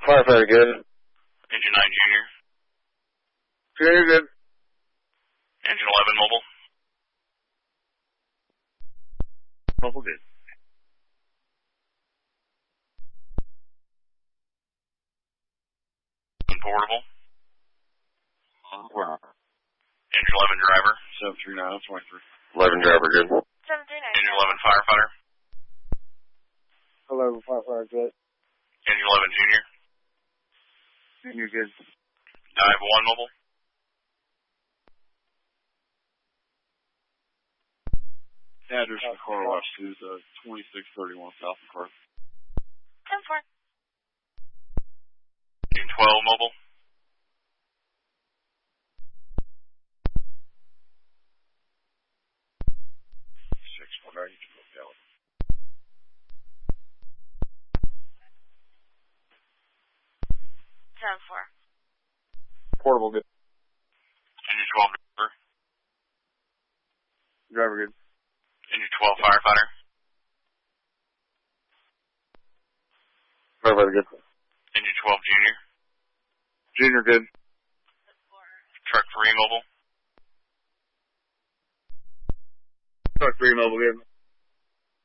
Firefighter good. Engine 9 Junior. Junior good. Engine 11 Mobile. Mobile good. Portable. Wow. Engine 11 Driver. 739, 23. 11 driver good. 739. Engine 11 Firefighter. 11 firefighter good. Engine 11 Junior. Junior good. Dive 1 Mobile. Address for car wash is 2631 South McCarthy. 10-4. Engine 12 Mobile. Portable good. Engine 12 Driver. Driver good. Engine 12 Firefighter. Firefighter good. Engine 12 Junior. Junior good. Truck 3 Mobile. Truck 3 mobile good.